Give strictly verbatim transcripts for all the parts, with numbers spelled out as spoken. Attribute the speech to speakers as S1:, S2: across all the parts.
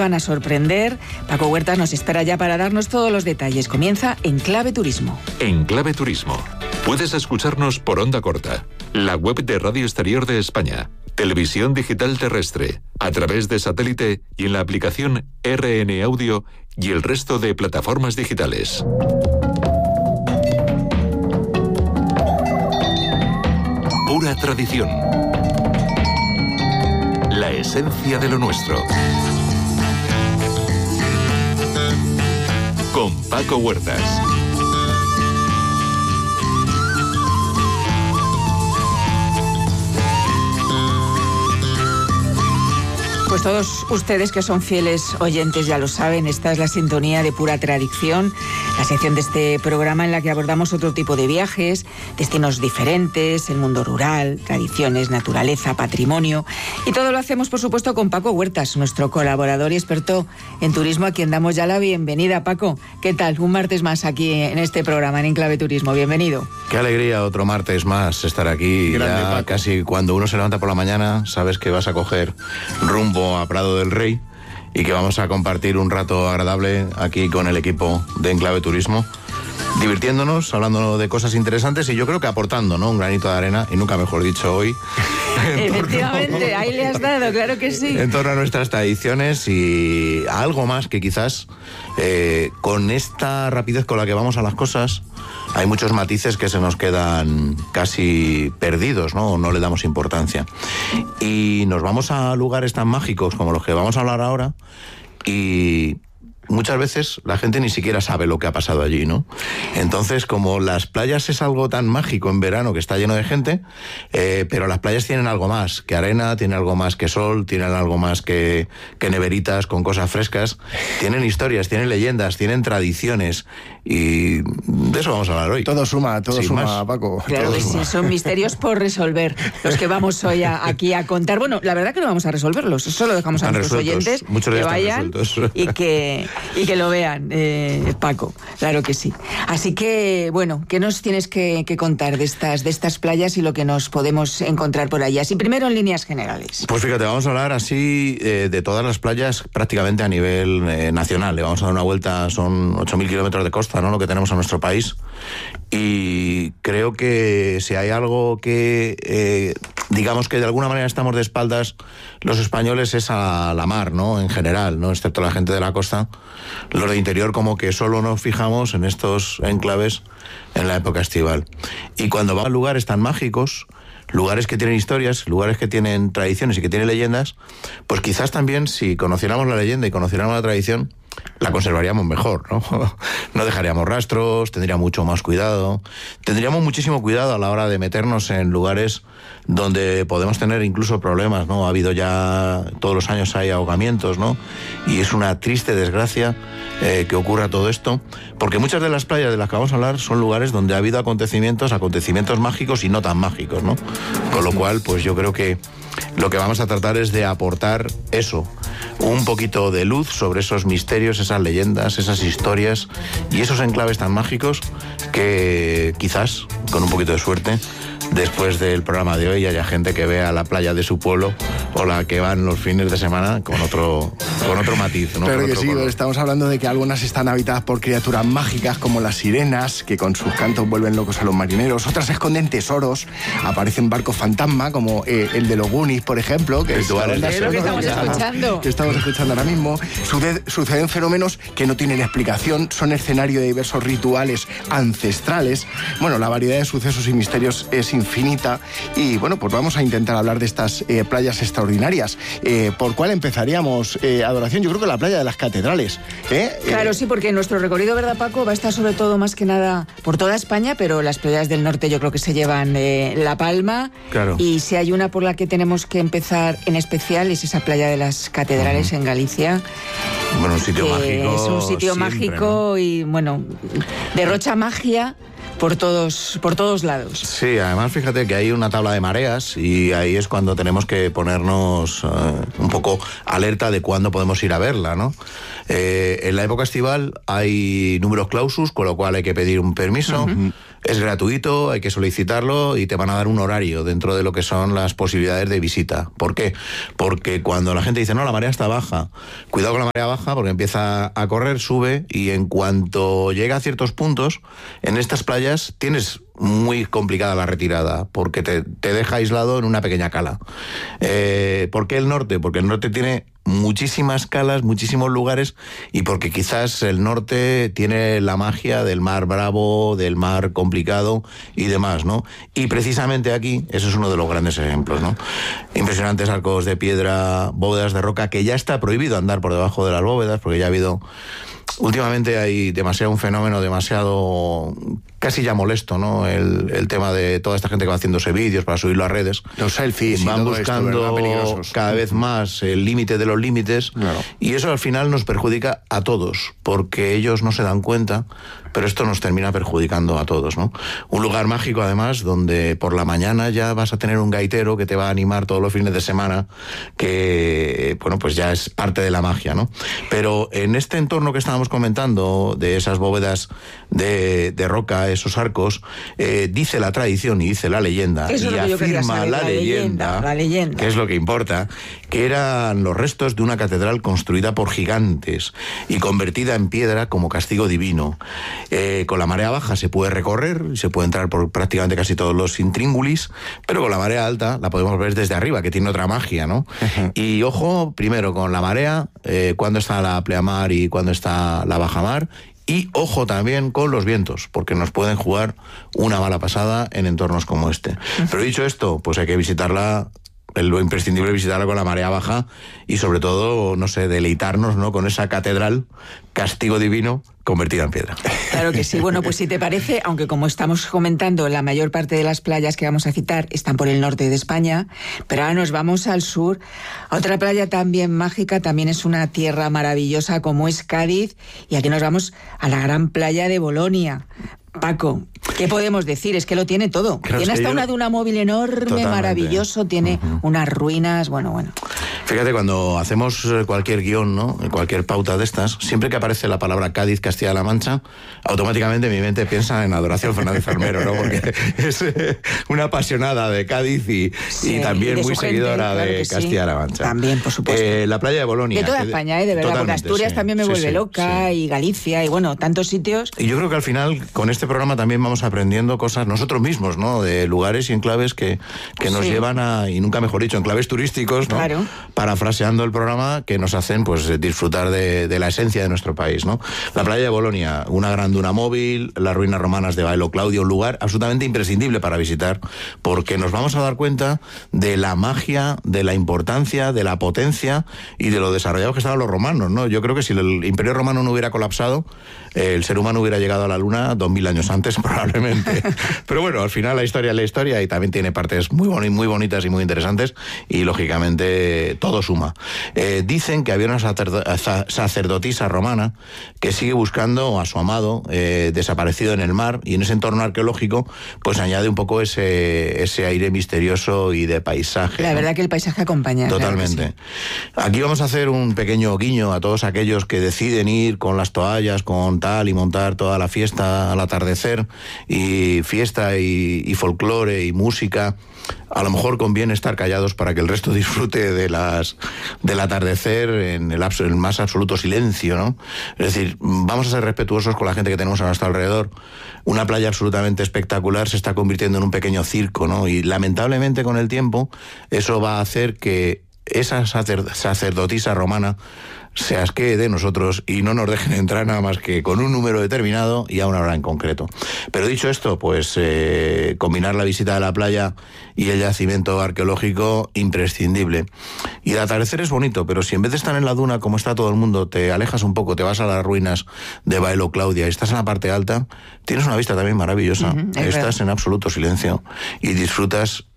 S1: van a sorprender. Paco Huertas nos espera ya para darnos todos los detalles. Comienza En Clave Turismo.
S2: En Clave Turismo. Puedes escucharnos por onda corta, la web de Radio Exterior de España, televisión digital terrestre, a través de satélite y en la aplicación R N Audio y el resto de plataformas digitales. Pura tradición. La esencia de lo nuestro. Con Paco Huertas.
S1: Pues todos ustedes que son fieles oyentes ya lo saben, esta es la sintonía de Pura Tradición, la sección de este programa en la que abordamos otro tipo de viajes, destinos diferentes, el mundo rural, tradiciones, naturaleza, patrimonio, y todo lo hacemos por supuesto con Paco Huertas, nuestro colaborador y experto en turismo, a quien damos ya la bienvenida. Paco, ¿qué tal? Un martes más aquí en este programa, en Enclave Turismo, bienvenido.
S3: Qué alegría otro martes más estar aquí. Grande, ya Paco. Casi cuando uno se levanta por la mañana sabes que vas a coger rumbo a Prado del Rey y que vamos a compartir un rato agradable aquí con el equipo de Enclave Turismo, divirtiéndonos, hablando de cosas interesantes y yo creo que aportando, ¿no?, un granito de arena, y nunca mejor dicho hoy.
S1: Efectivamente, ahí le has dado, claro que sí.
S3: En torno a nuestras tradiciones y a algo más que quizás eh, con esta rapidez con la que vamos a las cosas, hay muchos matices que se nos quedan casi perdidos, ¿no? O no le damos importancia. Y nos vamos a lugares tan mágicos como los que vamos a hablar ahora y muchas veces la gente ni siquiera sabe lo que ha pasado allí, ¿no? Entonces, como las playas es algo tan mágico en verano que está lleno de gente, eh, pero las playas tienen algo más que arena, tienen algo más que sol, tienen algo más que, que neveritas con cosas frescas, tienen historias, tienen leyendas, tienen tradiciones y de eso vamos a hablar hoy.
S4: Todo suma, todo
S3: Sin
S4: suma,
S3: más.
S4: Paco.
S1: Claro
S4: todo
S1: que
S4: suma.
S1: sí, son misterios por resolver los que vamos hoy a, aquí a contar. Bueno, la verdad que no vamos a resolverlos, eso lo dejamos a
S3: Están
S1: nuestros
S3: resueltos.
S1: oyentes
S3: Muchos de
S1: que
S3: ellos están
S1: vayan
S3: resueltos.
S1: y que, y que lo vean, eh, Paco, claro que sí. Así que, bueno, ¿qué nos tienes que, que contar de estas, de estas playas y lo que nos podemos encontrar por allí? Así primero en líneas generales.
S3: Pues fíjate, vamos a hablar así eh, de todas las playas prácticamente a nivel eh, nacional. Le vamos a dar una vuelta, son ocho mil kilómetros de costa, ¿no?, lo que tenemos en nuestro país. Y creo que si hay algo que, eh, digamos que de alguna manera estamos de espaldas los españoles es a la mar, ¿no?, en general, ¿no?, excepto la gente de la costa. Los de interior como que solo nos fijamos en estos enclaves en la época estival. Y cuando vamos a lugares tan mágicos, lugares que tienen historias, lugares que tienen tradiciones y que tienen leyendas, pues quizás también si conociéramos la leyenda y conociéramos la tradición, la conservaríamos mejor, ¿no? No dejaríamos rastros, tendríamos mucho más cuidado, tendríamos muchísimo cuidado a la hora de meternos en lugares donde podemos tener incluso problemas, ¿no? Ha habido ya, todos los años hay ahogamientos, ¿no? Y es una triste desgracia eh, que ocurra todo esto, porque muchas de las playas de las que vamos a hablar son lugares donde ha habido acontecimientos, acontecimientos mágicos y no tan mágicos, ¿no? Con lo cual, pues yo creo que lo que vamos a tratar es de aportar eso, un poquito de luz sobre esos misterios, esas leyendas, esas historias y esos enclaves tan mágicos que quizás, con un poquito de suerte, después del programa de hoy haya gente que vea la playa de su pueblo o la que van los fines de semana con otro con otro matiz, ¿no?
S4: Claro
S3: Con
S4: que
S3: otro
S4: sí,
S3: color.
S4: estamos hablando de que algunas están habitadas por criaturas mágicas como las sirenas, que con sus cantos vuelven locos a los marineros. Otras esconden tesoros, aparecen barcos fantasma como eh, el de los Goonies, por ejemplo, que
S3: Rituales
S4: es la
S3: de
S4: banda
S1: lo que
S4: sonora
S1: estamos escuchando.
S4: que estamos escuchando ahora mismo. Sucede- suceden fenómenos que no tienen explicación, son escenario de diversos rituales ancestrales. Bueno, la variedad de sucesos y misterios es infinita y bueno, pues vamos a intentar hablar de estas eh, playas extraordinarias. Eh, ¿Por cuál empezaríamos, eh, Adoración? Yo creo que la playa de las catedrales. ¿eh?
S1: Claro,
S4: Eh,
S1: sí, porque nuestro recorrido, ¿verdad, Paco? Va a estar sobre todo más que nada por toda España, pero las playas del norte yo creo que se llevan eh, la palma.
S3: Claro.
S1: Y si hay una por la que tenemos que empezar en especial es esa playa de las catedrales uh-huh. en Galicia.
S3: Bueno, un sitio
S1: que
S3: mágico.
S1: Es un sitio
S3: siempre,
S1: mágico,
S3: ¿no?
S1: Y, bueno, derrocha magia por todos, por todos lados.
S3: Sí, además fíjate que hay una tabla de mareas y ahí es cuando tenemos que ponernos uh, un poco alerta de cuándo podemos ir a verla, ¿no? Eh, en la época estival hay números clausus, con lo cual hay que pedir un permiso. Uh-huh. Es gratuito, hay que solicitarlo y te van a dar un horario dentro de lo que son las posibilidades de visita. ¿Por qué? Porque cuando la gente dice, no, la marea está baja, cuidado con la marea baja porque empieza a correr, sube, y en cuanto llega a ciertos puntos, en estas playas tienes muy complicada la retirada, porque te, te deja aislado en una pequeña cala. Eh, ¿Por qué el norte? Porque el norte tiene muchísimas calas, muchísimos lugares, y porque quizás el norte tiene la magia del mar bravo, del mar complicado y demás, ¿no? Y precisamente aquí, eso es uno de los grandes ejemplos, ¿no? Impresionantes arcos de piedra, bóvedas de roca, que ya está prohibido andar por debajo de las bóvedas, porque ya ha habido... Últimamente hay demasiado un fenómeno demasiado casi ya molesto, ¿no? El, el tema de toda esta gente que va haciéndose vídeos para subirlo a redes.
S4: Los selfies
S3: van
S4: y todo
S3: buscando
S4: esto,
S3: cada vez más el límite de los límites, claro. Y eso al final nos perjudica a todos, porque ellos no se dan cuenta, pero esto nos termina perjudicando a todos, ¿no? Un lugar mágico, además, donde por la mañana ya vas a tener un gaitero que te va a animar todos los fines de semana, que, bueno, pues ya es parte de la magia, ¿no? Pero en este entorno que estábamos comentando, de esas bóvedas de, de roca, esos arcos, eh, dice la tradición y dice la leyenda,
S1: Eso
S3: y afirma saber, la, la, leyenda, leyenda,
S1: la leyenda,
S3: que es lo que importa, que eran los restos de una catedral construida por gigantes y convertida en piedra como castigo divino. Eh, con la marea baja se puede recorrer, se puede entrar por prácticamente casi todos los intríngulis, pero con la marea alta la podemos ver desde arriba, que tiene otra magia, ¿no? Uh-huh. Y ojo, primero con la marea, eh, cuando está la pleamar y cuando está la bajamar. Y ojo también con los vientos, porque nos pueden jugar una mala pasada en entornos como este. Pero dicho esto, pues hay que visitarla, lo imprescindible es visitarla con la marea baja y sobre todo, no sé, deleitarnos, ¿no?, con esa catedral, castigo divino, convertida en piedra.
S1: Claro que sí. Bueno, pues si te parece, aunque como estamos comentando, la mayor parte de las playas que vamos a citar están por el norte de España, pero ahora nos vamos al sur. Otra playa también mágica, también es una tierra maravillosa como es Cádiz, y aquí nos vamos a la gran playa de Bolonia. Paco, ¿qué podemos decir? Es que lo tiene todo. Claro, tiene hasta yo... una duna móvil enorme, totalmente, maravilloso, tiene uh-huh. unas ruinas, bueno, bueno.
S3: Fíjate, cuando hacemos cualquier guión, ¿no?, cualquier pauta de estas, siempre que aparece la palabra Cádiz, Castilla-La Mancha, automáticamente mi mente piensa en Adoración Fernández Fermero, ¿no?, porque es una apasionada de Cádiz y, sí, y también y muy gente, seguidora claro de Castilla-La Mancha.
S1: Sí. También, por supuesto.
S3: Eh, la playa de Bolonia.
S1: De toda que, España, ¿eh? De verdad, porque Asturias sí, también me sí, vuelve sí, loca, sí. y Galicia, y bueno, tantos sitios.
S3: Y yo creo que al final, con este programa también vamos aprendiendo cosas nosotros mismos, ¿no?, de lugares y enclaves que, que nos sí. llevan a, y nunca mejor dicho, enclaves turísticos, ¿no?,
S1: claro.
S3: parafraseando el programa, que nos hacen pues disfrutar de, de la esencia de nuestro país, ¿no? La playa de Bolonia, una gran duna móvil, las ruinas romanas de Baelo Claudio, un lugar absolutamente imprescindible para visitar, porque nos vamos a dar cuenta de la magia, de la importancia, de la potencia y de lo desarrollados que estaban los romanos, ¿no? Yo creo que si el Imperio Romano no hubiera colapsado, eh, el ser humano hubiera llegado a la Luna dos mil años antes, probablemente. Pero bueno, al final la historia es la historia y también tiene partes muy, boni- muy bonitas y muy interesantes y, lógicamente, todo suma. Eh, dicen que había una sacerdo- sacerdotisa romana que sigue buscando a su amado eh, desaparecido en el mar, y en ese entorno arqueológico pues añade un poco ese, ese aire misterioso y de paisaje.
S1: La
S3: ¿no?
S1: verdad que el paisaje acompaña.
S3: Totalmente.
S1: Claro que sí.
S3: Aquí vamos a hacer un pequeño guiño a todos aquellos que deciden ir con las toallas, con tal, y montar toda la fiesta al atardecer, y fiesta y, y folclore y música. A lo mejor conviene estar callados para que el resto disfrute de las del atardecer en el, abs- el más absoluto silencio, ¿no? Es decir, vamos a ser respetuosos con la gente que tenemos a nuestro alrededor. Una playa absolutamente espectacular se está convirtiendo en un pequeño circo, ¿no? Y lamentablemente con el tiempo eso va a hacer que esa sacer- sacerdotisa romana se asquee de nosotros y no nos dejen entrar nada más que con un número determinado y a una hora en concreto. Pero dicho esto, pues eh, combinar la visita de la playa y el yacimiento arqueológico, imprescindible. Y el atardecer es bonito, pero si en vez de estar en la duna como está todo el mundo, te alejas un poco, te vas a las ruinas de Baelo Claudia y estás en la parte alta, tienes una vista también maravillosa. Uh-huh, estás verdad. En absoluto silencio y disfrutas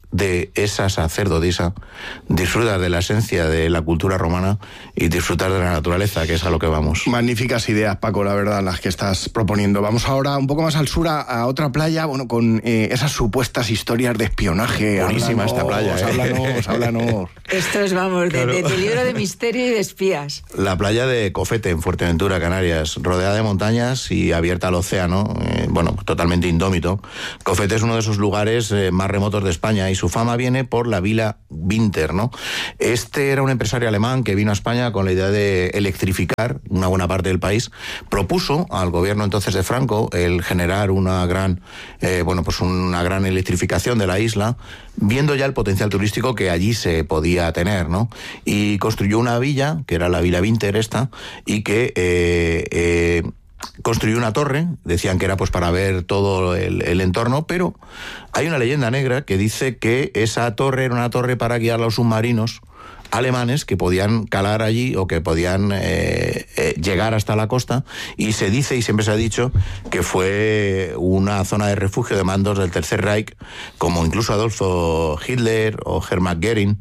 S3: de esa sacerdotisa, disfrutar de la esencia de la cultura romana y disfrutar de la naturaleza, que es a lo que vamos.
S4: Magníficas ideas, Paco, la verdad, las que estás proponiendo. Vamos ahora un poco más al sur, a, a otra playa, bueno, con eh, esas supuestas historias de espionaje.
S3: Buenísima
S4: háblanos,
S3: esta playa, ¿eh?
S4: Háblanos, háblanos.
S1: Esto es, vamos, de, de, de libro de misterio y de espías.
S3: La playa de Cofete, en Fuerteventura, Canarias, rodeada de montañas y abierta al océano, eh, bueno, totalmente indómito. Cofete es uno de esos lugares eh, más remotos de España y su fama viene por la Villa Winter, ¿no? Este era un empresario alemán que vino a España con la idea de electrificar una buena parte del país. Propuso al gobierno entonces de Franco el generar una gran, eh, bueno, pues una gran electrificación de la isla, viendo ya el potencial turístico que allí se podía tener, ¿no? Y construyó una villa, que era la Villa Winter esta, y que eh, eh, construyó una torre, decían que era pues para ver todo el, el entorno, pero hay una leyenda negra que dice que esa torre era una torre para guiar a los submarinos alemanes que podían calar allí o que podían eh, eh, llegar hasta la costa, y se dice y siempre se ha dicho que fue una zona de refugio de mandos del Tercer Reich, como incluso Adolfo Hitler o Hermann Göring,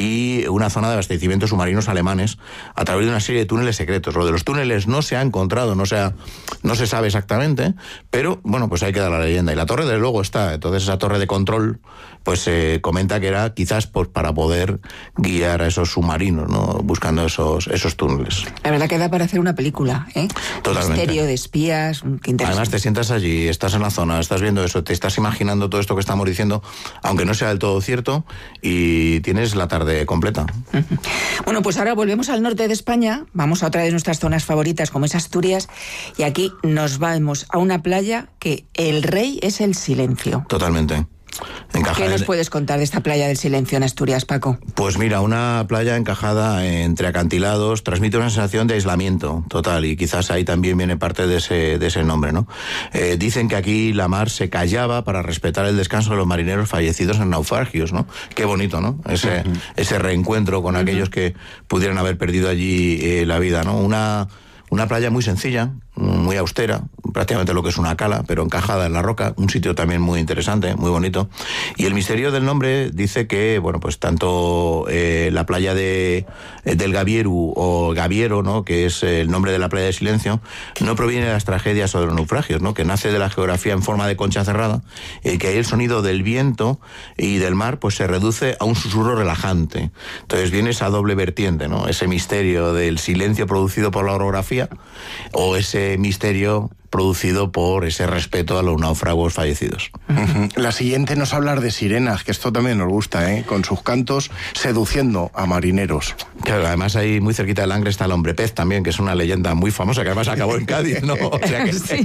S3: y una zona de abastecimientos submarinos alemanes a través de una serie de túneles secretos. Lo de los túneles no se ha encontrado, no se, ha, no se sabe exactamente, pero bueno, pues ahí queda la leyenda. Y la torre, desde luego, está. Entonces esa torre de control, pues se eh, comenta que era quizás pues, para poder guiar a esos submarinos, ¿no? Buscando esos, esos túneles.
S1: La verdad que da para hacer una película, ¿eh?
S3: Totalmente.
S1: Misterio de espías, qué interesante.
S3: Además te sientas allí, estás en la zona, estás viendo eso, te estás imaginando todo esto que estamos diciendo, aunque no sea del todo cierto, y tienes la tarde completa.
S1: Uh-huh. Bueno, pues ahora volvemos al norte de España, vamos a otra de nuestras zonas favoritas, como es Asturias, y aquí nos vamos a una playa que el rey es el silencio.
S3: Totalmente.
S1: ¿Qué nos puedes contar de esta playa del silencio en Asturias, Paco?
S3: Pues mira, una playa encajada entre acantilados transmite una sensación de aislamiento total, y quizás ahí también viene parte de ese, de ese nombre, ¿no? Eh, dicen que aquí la mar se callaba para respetar el descanso de los marineros fallecidos en naufragios, ¿no? Qué bonito, ¿no? Ese, uh-huh. ese reencuentro con uh-huh. aquellos que pudieran haber perdido allí eh, la vida, ¿no? Una... Una playa muy sencilla, muy austera, prácticamente lo que es una cala, pero encajada en la roca, un sitio también muy interesante, muy bonito. Y el misterio del nombre dice que, bueno, pues tanto eh, la playa de, eh, del Gavieru o Gaviero, ¿no?, que es el nombre de la playa de silencio, no proviene de las tragedias o de los naufragios, ¿no?, que nace de la geografía en forma de concha cerrada, y eh, que ahí el sonido del viento y del mar pues se reduce a un susurro relajante. Entonces viene esa doble vertiente, ¿no?, ese misterio del silencio producido por la orografía, o ese misterio producido por ese respeto a los náufragos fallecidos.
S4: La siguiente nos habla de sirenas, que esto también nos gusta, ¿eh? Con sus cantos seduciendo a marineros.
S3: Claro, además ahí muy cerquita del Langre está el hombre pez también, que es una leyenda muy famosa, que además acabó en Cádiz, ¿no? O sea que...
S1: Sí.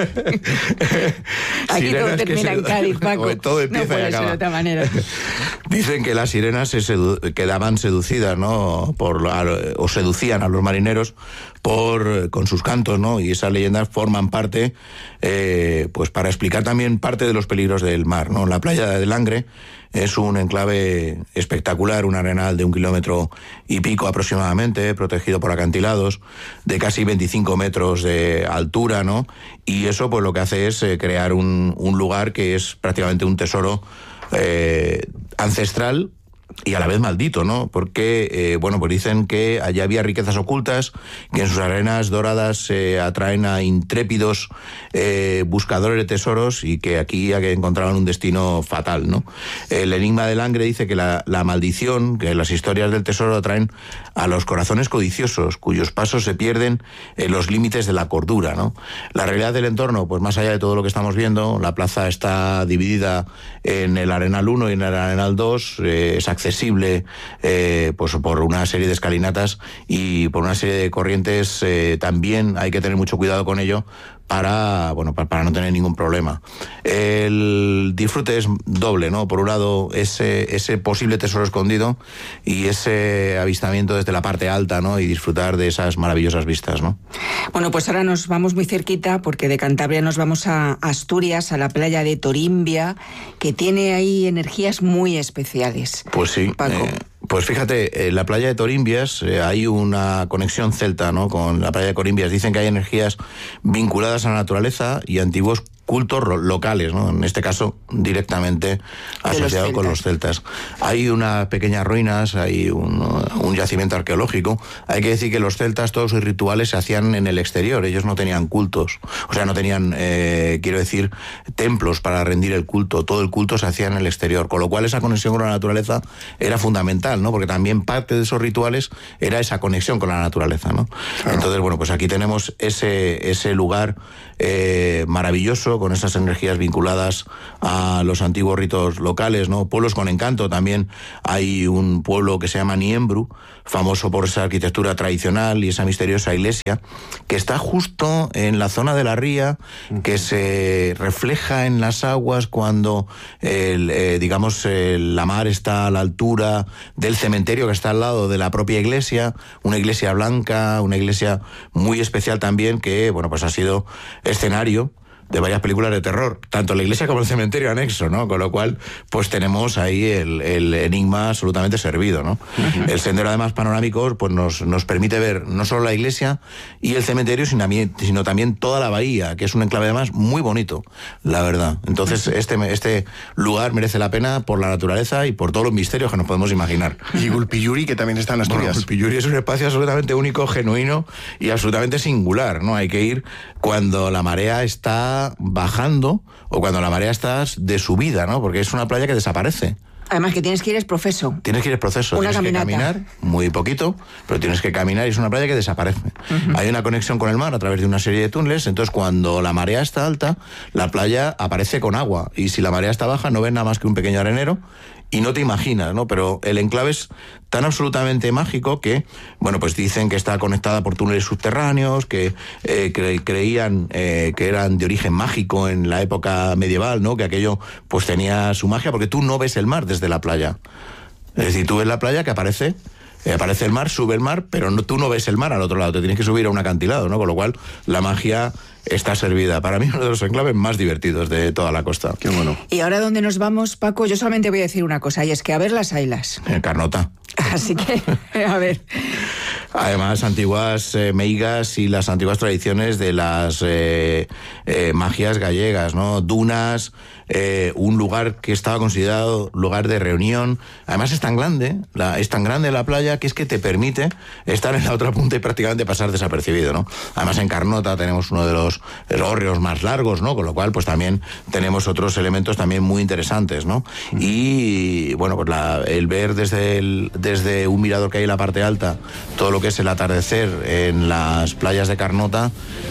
S1: Aquí todo termina en Cádiz, Paco.
S3: Todo empieza
S1: no puede
S3: y acaba.
S1: ser de otra manera.
S3: Dicen que las sirenas se sedu- quedaban seducidas, ¿no?, por, a, o seducían a los marineros por con sus cantos, ¿no? Y esas leyendas forman parte, eh, pues para explicar también parte de los peligros del mar, ¿no? La playa de Langre es un enclave espectacular, un arenal de un kilómetro y pico aproximadamente, protegido por acantilados de casi veinticinco metros de altura, ¿no? Y eso pues lo que hace es eh, crear un, un lugar que es prácticamente un tesoro eh, ancestral y a la vez maldito, ¿no? Porque, eh, bueno, pues dicen que allí había riquezas ocultas, que en sus arenas doradas eh, atraen a intrépidos eh, buscadores de tesoros, y que aquí encontraban un destino fatal, ¿no? El enigma del Langre dice que la, la maldición, que las historias del tesoro atraen a los corazones codiciosos, cuyos pasos se pierden en los límites de la cordura, ¿no? La realidad del entorno, pues más allá de todo lo que estamos viendo, la plaza está dividida en el Arenal uno y en el Arenal dos, eh, es accesible eh, pues por una serie de escalinatas y por una serie de corrientes. Eh, también hay que tener mucho cuidado con ello para, bueno, para, para no tener ningún problema. El disfrute es doble, ¿no? Por un lado, ese, ese posible tesoro escondido y ese avistamiento desde la parte alta, ¿no? Y disfrutar de esas maravillosas vistas, ¿no?
S1: Bueno, pues ahora nos vamos muy cerquita, porque de Cantabria nos vamos a Asturias, a la playa de Torimbia, que tiene ahí energías muy especiales.
S3: Pues sí,
S1: Paco.
S3: Eh... Pues fíjate, en la playa de Torimbias eh, hay una conexión celta, ¿no?, con la playa de Corimbias. Dicen que hay energías vinculadas a la naturaleza y antiguos cultos locales, ¿no? En este caso directamente asociado los con los celtas. Hay unas pequeñas ruinas, hay un, un yacimiento arqueológico. Hay que decir que los celtas, todos sus rituales se hacían en el exterior, ellos no tenían cultos, o sea, no tenían, eh, quiero decir, templos para rendir el culto, todo el culto se hacía en el exterior, con lo cual esa conexión con la naturaleza era fundamental, ¿no? Porque también parte de esos rituales era esa conexión con la naturaleza, ¿no? Claro. Entonces, bueno, pues aquí tenemos ese, ese lugar eh, maravilloso, con esas energías vinculadas a los antiguos ritos locales, ¿no? Pueblos con encanto también. Hay un pueblo que se llama Niembru, famoso por esa arquitectura tradicional y esa misteriosa iglesia, que está justo en la zona de la ría, que se refleja en las aguas cuando, el, eh, digamos, el, la mar está a la altura del cementerio que está al lado de la propia iglesia, una iglesia blanca, una iglesia muy especial también, que, bueno, pues ha sido escenario de varias películas de terror, tanto la iglesia como el cementerio anexo, ¿no? Con lo cual, pues tenemos ahí el, el enigma absolutamente servido, ¿no? Uh-huh. El sendero, además, panorámico, pues nos, nos permite ver no solo la iglesia y el cementerio, sino también, sino también toda la bahía, que es un enclave, además, muy bonito, la verdad. Entonces, este, este lugar merece la pena por la naturaleza y por todos los misterios que nos podemos imaginar.
S4: Y Gulpiyuri, que también está en Asturias.
S3: Bueno, Gulpiyuri es un espacio absolutamente único, genuino y absolutamente singular, ¿no? Hay que ir cuando la marea está bajando o cuando la marea está de subida, ¿no? Porque es una playa que desaparece.
S1: Además que tienes que ir es proceso.
S3: Tienes que ir es proceso.
S1: Una
S3: tienes
S1: caminata.
S3: que caminar muy poquito, pero tienes que caminar y es una playa que desaparece. Uh-huh. Hay una conexión con el mar a través de una serie de túneles, entonces cuando la marea está alta, la playa aparece con agua y si la marea está baja no ves nada más que un pequeño arenero y no te imaginas, ¿no? Pero el enclave es tan absolutamente mágico que, bueno, pues dicen que está conectada por túneles subterráneos, que eh, cre- creían eh, que eran de origen mágico en la época medieval, ¿no? Que aquello pues tenía su magia, porque tú no ves el mar desde la playa. Es decir, tú ves la playa que aparece, eh, aparece el mar, sube el mar, pero no, tú no ves el mar al otro lado, te tienes que subir a un acantilado, ¿no? Con lo cual la magia está servida. Para mí, uno de los enclaves más divertidos de toda la costa.
S4: Qué bueno.
S1: Y ahora, ¿dónde nos vamos, Paco? Yo solamente voy a decir una cosa, y es que a ver las ailas.
S3: En Carnota.
S1: Así que, a ver.
S3: Además, antiguas eh, meigas y las antiguas tradiciones de las eh, eh, magias gallegas, ¿no? Dunas, eh, un lugar que estaba considerado lugar de reunión. Además es tan grande, la, es tan grande la playa que es que te permite estar en la otra punta y prácticamente pasar desapercibido, ¿no? Además en Carnota tenemos uno de los hórreos más largos, ¿no? Con lo cual, pues también tenemos otros elementos también muy interesantes, ¿no? Mm. Y, bueno, pues la, el ver desde, el, desde un mirador que hay en la parte alta todo lo que es el atardecer en las playas de Carnota,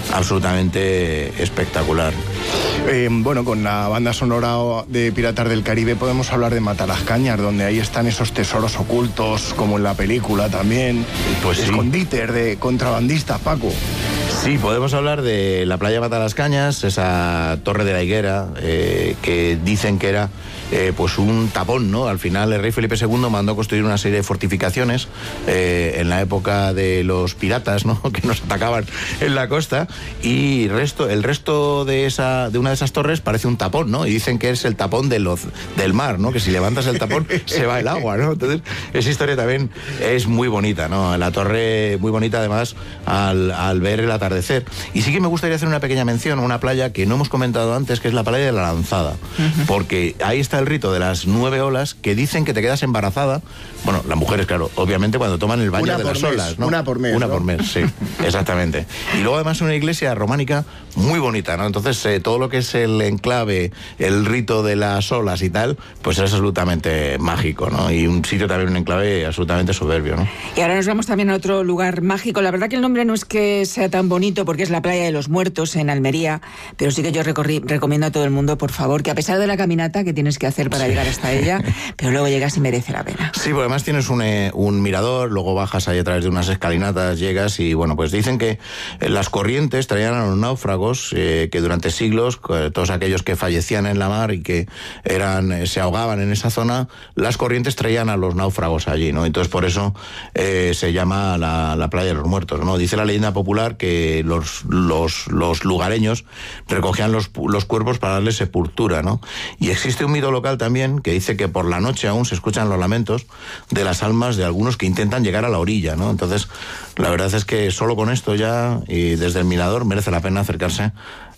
S3: absolutamente espectacular.
S4: Eh, bueno, con la banda sonora de Piratas del Caribe podemos hablar de Matalascañas, donde ahí están esos tesoros ocultos, como en la película también.
S3: Pues sí.
S4: Escondites de contrabandistas, Paco.
S3: Sí, podemos hablar de la playa Matalascañas, esa torre de la higuera, eh, que dicen que era eh, pues un tapón, ¿no? Al final el rey Felipe segundo mandó construir una serie de fortificaciones eh, en la época de los piratas, ¿no? Que nos atacaban en la costa, y resto, el resto de esa de una de esas torres parece un tapón, ¿no? Y dicen que es el tapón de los, del mar, ¿no? Que si levantas el tapón se va el agua, ¿no? Entonces esa historia también es muy bonita, ¿no? La torre muy bonita, además, al, al ver el atardecer. Y sí que me gustaría hacer una pequeña mención a una playa que no hemos comentado antes, que es la playa de la Lanzada, uh-huh. Porque ahí está el rito de las nueve olas, que dicen que te quedas embarazada, bueno, las mujeres, claro, obviamente cuando toman el baño
S4: una
S3: de las
S4: mes,
S3: olas, ¿no?
S4: Una por mes,
S3: Una
S4: ¿no?
S3: por mes, sí, exactamente. Y luego además una iglesia románica muy bonita, ¿no? Entonces eh, todo lo que es el enclave, el rito de las olas y tal, pues es absolutamente mágico, ¿no? Y un sitio también, un enclave absolutamente soberbio, ¿no?
S1: Y ahora nos vamos también a otro lugar mágico. La verdad que el nombre no es que sea tan bonito, porque es la playa de los Muertos en Almería, pero sí que yo recorrí, recomiendo a todo el mundo, por favor, que a pesar de la caminata que tienes que hacer para sí. llegar hasta ella, pero luego llegas y merece la pena.
S3: Sí, porque además tienes un, eh, un mirador, luego bajas ahí a través de unas escalinatas, llegas y, bueno, pues dicen que las corrientes traían a los náufragos eh, que durante siglos, todos aquellos que fallecían en la mar y que eran se ahogaban en esa zona, las corrientes traían a los náufragos allí, ¿no? Entonces por eso eh, se llama la, la playa de los Muertos, ¿no? Dice la leyenda popular que los, los, los lugareños recogían los, los cuerpos para darles sepultura, ¿no? Y existe un mito local también que dice que por la noche aún se escuchan los lamentos de las almas de algunos que intentan llegar a la orilla, ¿no? Entonces, la verdad es que solo con esto ya, y desde el mirador, merece la pena acercarse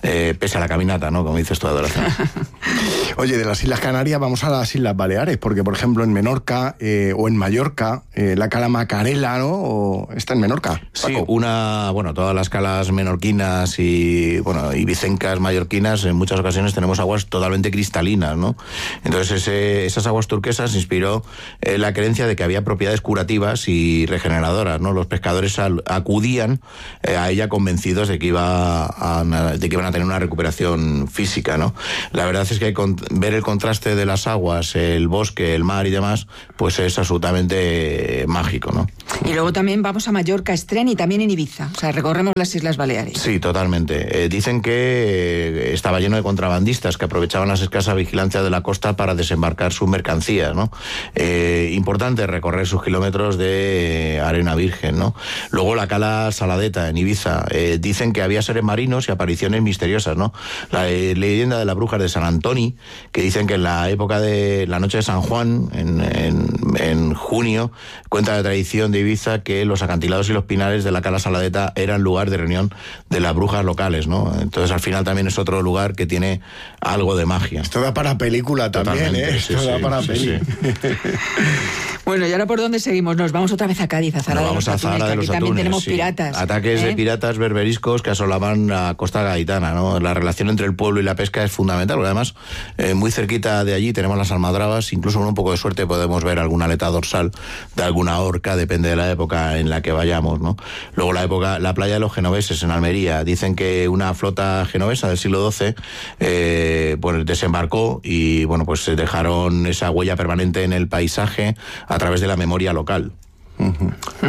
S3: eh, pese a la caminata, ¿no? Como dices tú, Adoración.
S4: Oye, de las Islas Canarias vamos a las Islas Baleares, porque por ejemplo en Menorca eh, o en Mallorca, eh, la cala Macarela, ¿no? O está en Menorca.
S3: Sí,
S4: Paco.
S3: una, bueno, todas las calas menorquinas y, bueno, ibicencas, mallorquinas, en muchas ocasiones tenemos aguas totalmente cristalinas, ¿no? Entonces ese, esas aguas turquesas inspiró eh, la creencia de que había propiedades curativas y regeneradoras, ¿no? Los pescadores al, acudían eh, a ella convencidos de que iba a, de que iban a tener una recuperación física, ¿no? La verdad es que hay con, ver el contraste de las aguas, el bosque, el mar y demás, pues es absolutamente mágico, ¿no?
S1: Y luego también vamos a Mallorca, Estren y también en Ibiza. O sea, recorremos las Islas Baleares.
S3: Sí, totalmente. Eh, dicen que eh, estaba lleno de contrabandistas que aprovechaban las escasas vigilancias de la costa para desembarcar sus mercancías, ¿no? Eh, importante recorrer sus kilómetros de eh, arena virgen, ¿no? Luego la cala Saladeta en Ibiza. Eh, dicen que había seres marinos y apariciones misteriosas, ¿no? La eh, leyenda de las brujas de San Antoni, que dicen que en la época de la noche de San Juan, en, en, en junio, cuenta la tradición de Ibiza que los acantilados y los pinares de la cala Saladeta eran lugar de reunión de las brujas locales, ¿no? Entonces al final también es otro lugar que tiene algo de magia.
S4: Esto da para película también,
S3: Totalmente,
S4: ¿eh?
S3: sí,
S4: Esto da
S3: sí,
S4: para
S3: sí,
S4: peli.
S3: sí.
S1: Bueno, ¿y ahora por dónde seguimos? Nos vamos otra vez a Cádiz, a Zara
S3: Nos
S1: de
S3: vamos
S1: los
S3: a Zara
S1: Atunes,
S3: de
S1: que
S3: los
S1: aquí también
S3: Atunes,
S1: tenemos
S3: sí.
S1: piratas.
S3: Ataques
S1: ¿eh?
S3: de piratas berberiscos que asolaban la costa gaditana, ¿no? La relación entre el pueblo y la pesca es fundamental, porque además eh, muy cerquita de allí tenemos las almadrabas, incluso con un poco de suerte podemos ver alguna aleta dorsal de alguna orca, depende de la época en la que vayamos, ¿no? Luego la época, la playa de los genoveses en Almería, dicen que una flota genovesa del siglo doce eh, pues desembarcó y bueno, pues dejaron esa huella permanente en el paisaje a través de la memoria local.
S4: Uh-huh.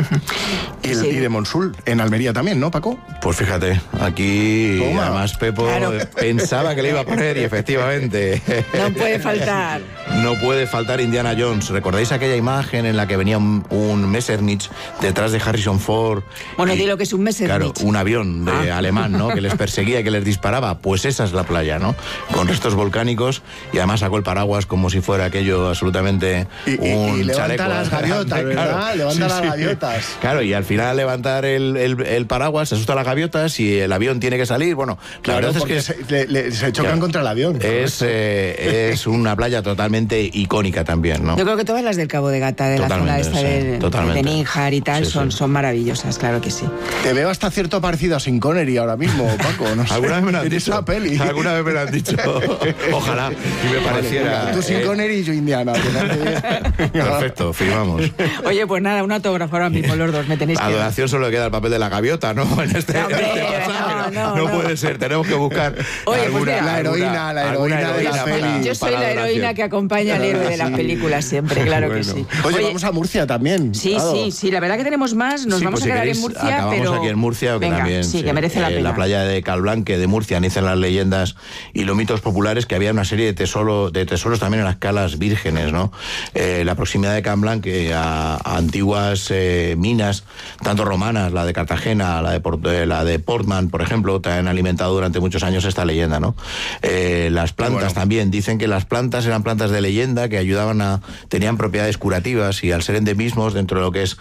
S4: y, el,
S1: Sí.
S4: y de Monsul, en Almería también, ¿no, Paco?
S3: Pues fíjate, aquí
S4: Toma.
S3: además Pepo
S1: Claro.
S3: pensaba que le iba a poner y efectivamente
S1: No puede faltar.
S3: no puede faltar Indiana Jones. ¿Recordáis aquella imagen en la que venía un, un Messerschmitt detrás de Harrison Ford?
S1: Bueno,
S3: Y,
S1: di lo que es un Messerschmitt.
S3: Claro, un avión de
S1: Ah.
S3: alemán, ¿no? Que les perseguía y que les disparaba. Pues esa es la playa, ¿no? Con restos volcánicos y además sacó el paraguas como si fuera aquello absolutamente
S4: Y, y-
S3: un
S4: y levanta
S3: chaleco.
S4: las gaviotas, ¿verdad?
S3: Claro,
S4: Levanta
S3: sí,
S4: las
S3: sí.
S4: gaviotas.
S3: Claro, y al final levantar el, el, el paraguas, se asusta las gaviotas y el avión tiene que salir. Bueno, la
S4: Claro,
S3: verdad es
S4: porque
S3: que
S4: se, le- le- se chocan
S3: Claro.
S4: contra el avión.
S3: es, eh, es una playa totalmente icónica también, ¿no?
S1: Yo creo que todas las del Cabo de Gata, de la zona
S3: Totalmente,
S1: esta
S3: sí,
S1: de,
S3: totalmente.
S1: de Níjar y tal,
S3: Sí,
S1: son,
S3: sí.
S1: son maravillosas, claro que sí.
S4: Te veo hasta cierto parecido a Sean Connery ahora mismo, Paco. No sé,
S3: ¿Alguna vez me lo han
S4: en
S3: dicho?
S4: esa peli.
S3: ¿Alguna vez me lo han dicho? Ojalá y me pareciera.
S4: Vale, tú Sean
S3: eh,
S4: Connery y yo Indiana. ¿te parece bien?
S3: Perfecto, firmamos.
S1: Oye, pues nada, un autógrafo ahora mismo los dos, me tenéis
S3: A
S1: que...
S3: Adoración solo le queda el papel de la gaviota, ¿no? En este,
S1: No, hombre,
S3: en este pasaje,
S1: no, no, no.
S3: puede ser, tenemos que buscar
S1: Oye, pues
S3: alguna,
S1: mira,
S4: la heroína, la
S3: alguna
S4: heroína de la
S3: heroína
S4: peli.
S3: para-
S1: Yo soy
S3: para
S1: la
S3: Adoración.
S1: heroína que acompaña al héroe de las
S4: Sí.
S1: películas siempre, claro que
S3: Bueno.
S1: sí.
S4: Oye, vamos a Murcia también.
S1: Sí,
S4: claro.
S1: sí, sí, la verdad que tenemos más, nos
S3: Sí,
S1: vamos
S3: pues
S1: a
S3: si
S1: quedar
S3: queréis,
S1: en Murcia,
S3: acabamos
S1: pero...
S3: aquí en Murcia, que
S1: Venga,
S3: también
S1: sí, que merece la
S3: eh,
S1: pena.
S3: la playa de Calblanque de Murcia dicen las leyendas y los mitos populares que había una serie de tesoros, de tesoros también en las calas vírgenes, ¿no? Eh, la proximidad de Calblanque a, a antiguas eh, minas, tanto romanas, la de Cartagena, la de, Port- eh, la de Portman, por ejemplo, te han alimentado durante muchos años esta leyenda, ¿no? Eh, las plantas
S4: Bueno.
S3: también, dicen que las plantas eran plantas de leyenda que ayudaban a, tenían propiedades curativas y al ser endemismos dentro de lo que es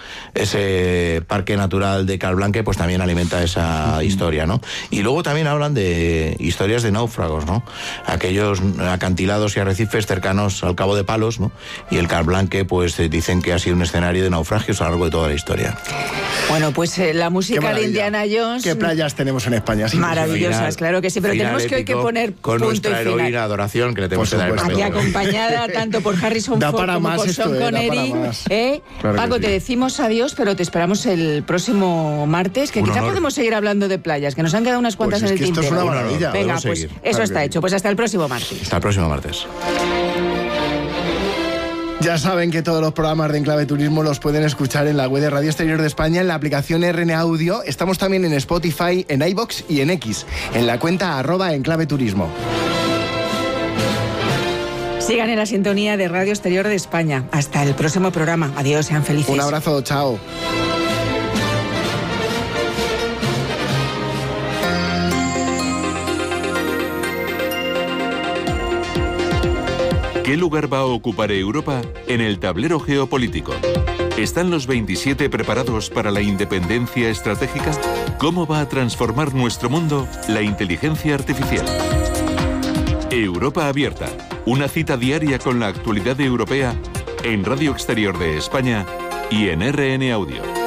S3: ese parque natural de Calblanque, pues también alimenta esa historia, ¿no? Y luego también hablan de historias de náufragos, ¿no? Aquellos acantilados y arrecifes cercanos al Cabo de Palos, ¿no? Y el Calblanque, pues eh, dicen que ha sido un escenario de naufragios a lo largo de toda la historia.
S1: Bueno, pues eh, la
S4: Qué
S1: música de
S4: maravilla.
S1: Indiana Jones...
S4: ¿Qué playas tenemos en España? Sí,
S1: Maravillosas,
S3: Final-
S1: claro que sí, pero
S3: final
S1: tenemos que hoy que
S3: épico
S1: poner
S3: con
S1: punto
S3: nuestra
S1: y final.
S3: heroína Adoración, que le tenemos
S4: Por
S3: que dar el
S4: supuesto.
S1: Aquí
S3: papel.
S1: acompañada tanto por Harrison
S4: Da
S1: Ford
S4: para
S1: como
S4: más
S1: por
S4: esto,
S1: Sean
S4: eh, da
S1: Connery.
S4: para más.
S1: ¿eh?
S4: Claro que
S1: Paco,
S4: sí.
S1: te decimos adiós, pero te esperamos el próximo martes, que
S3: Un
S1: quizá
S3: honor.
S1: podemos seguir hablando de playas, que nos han quedado unas cuantas
S4: Pues es
S1: en el
S4: que esto es
S1: tintero.
S4: una maravilla.
S1: Venga,
S3: Podemos
S1: pues
S3: seguir.
S1: eso
S4: Claro
S1: está
S4: que
S1: hecho. Pues hasta el próximo martes.
S3: Hasta el próximo martes.
S4: Ya saben que todos los programas de Enclave Turismo los pueden escuchar en la web de Radio Exterior de España, en la aplicación R N Audio. Estamos también en Spotify, en iVoox y en X, en la cuenta arroba Enclave Turismo.
S1: Sigan en la sintonía de Radio Exterior de España. Hasta el próximo programa. Adiós, sean felices.
S4: Un abrazo, chao.
S2: ¿Qué lugar va a ocupar Europa en el tablero geopolítico? ¿Están los veintisiete preparados para la independencia estratégica? ¿Cómo va a transformar nuestro mundo la inteligencia artificial? Europa Abierta, una cita diaria con la actualidad europea en Radio Exterior de España y en R N Audio.